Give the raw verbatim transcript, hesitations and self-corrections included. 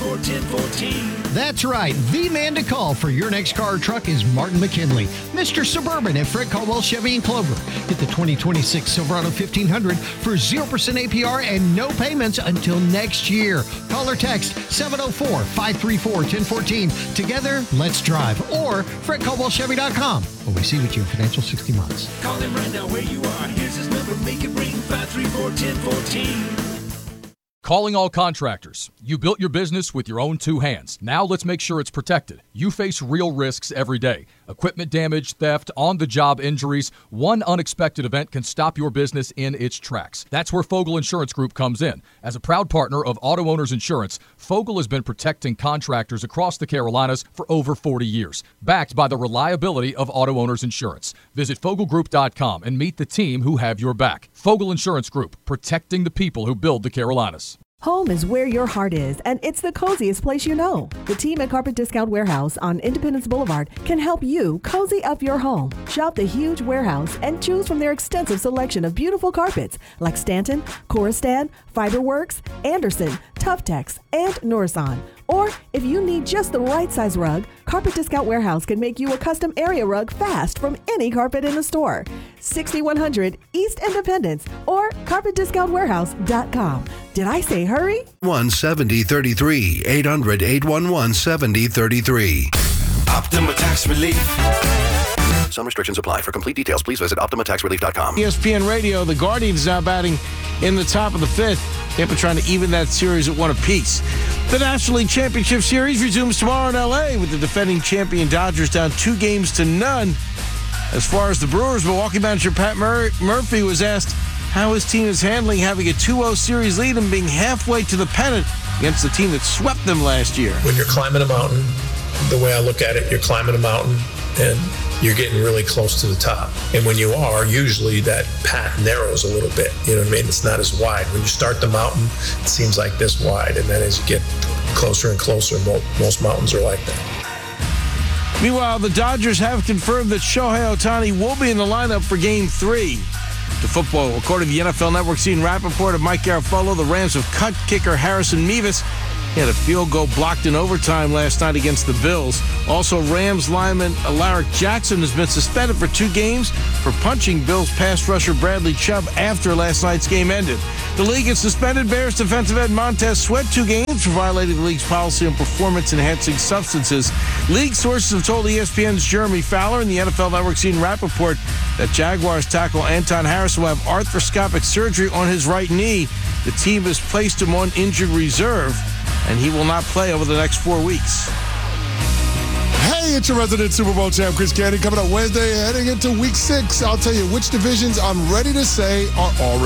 four, one zero one four. That's right. The man to call for your next car or truck is Martin McKinley, Mister Suburban at Fred Caldwell Chevy in Clover. Get the twenty twenty-six Silverado fifteen hundred for zero percent A P R and no payments until next year. Call or text seven oh four, five three four, one oh one four. Together, let's drive. Or fred caldwell chevy dot com. We'll receive with you in financial sixty months. Call him right now where you are. Here's his number. Make it ring. five three four, one oh one four. Calling all contractors. You built your business with your own two hands. Now let's make sure it's protected. You face real risks every day. Equipment damage, theft, on-the-job injuries. One unexpected event can stop your business in its tracks. That's where Fogel Insurance Group comes in. As a proud partner of Auto Owners Insurance, Fogel has been protecting contractors across the Carolinas for over forty years, backed by the reliability of Auto Owners Insurance. Visit fogel group dot com and meet the team who have your back. Fogel Insurance Group, protecting the people who build the Carolinas. Home is where your heart is, and it's the coziest place you know. The team at Carpet Discount Warehouse on Independence Boulevard can help you cozy up your home. Shop the huge warehouse and choose from their extensive selection of beautiful carpets like Stanton, Coristan, Fiberworks, Anderson, Tuftex, and Norison. Or if you need just the right size rug, Carpet Discount Warehouse can make you a custom area rug fast from any carpet in the store. sixty-one hundred East Independence or carpet discount warehouse dot com. Did I say hurry? one seventy thirty-three, eight hundred, eight one one, seventy thirty-three. Optima Tax Relief. Some restrictions apply. For complete details, please visit optima tax relief dot com. E S P N Radio, the Guardians now batting in the top of the fifth. Tampa trying to even that series at one apiece. The National League Championship Series resumes tomorrow in L A with the defending champion Dodgers down two games to none. As far as the Brewers, Milwaukee manager Pat Mur- Murphy was asked how his team is handling having a two oh series lead and being halfway to the pennant against the team that swept them last year. When you're climbing a mountain, the way I look at it, you're climbing a mountain and you're getting really close to the top. And when you are, usually that path narrows a little bit. You know what I mean? It's not as wide. When you start the mountain, it seems like this wide. And then as you get closer and closer, most mountains are like that. Meanwhile, the Dodgers have confirmed that Shohei Ohtani will be in the lineup for Game three. To football, according to the N F L Network's Ian Rappaport of Mike Garafolo, the Rams have cut kicker Harrison Mevis. He had a field goal blocked in overtime last night against the Bills. Also, Rams lineman Alaric Jackson has been suspended for two games for punching Bills pass rusher Bradley Chubb after last night's game ended. The league has suspended Bears defensive end Montez Sweat two games for violating the league's policy on performance-enhancing substances. League sources have told E S P N's Jeremy Fowler and the N F L Network's Ian Rappaport that Jaguars tackle Anton Harrison will have arthroscopic surgery on his right knee. The team has placed him on injured reserve, and he will not play over the next four weeks. Hey, it's your resident Super Bowl champ, Chris Candy, coming up Wednesday, heading into week six. I'll tell you which divisions I'm ready to say are already